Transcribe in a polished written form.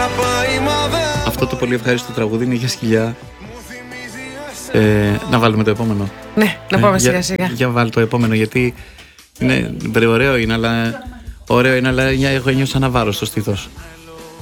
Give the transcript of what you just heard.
Αυτό το πολύ ευχάριστο τραγούδι είναι για σκυλιά. Να βάλουμε το επόμενο. Ναι, να πάμε σιγά σιγά. Για βάλει το επόμενο, γιατί ωραίο είναι, αλλά έχω ένιωσα ένα βάρος στο στήθος.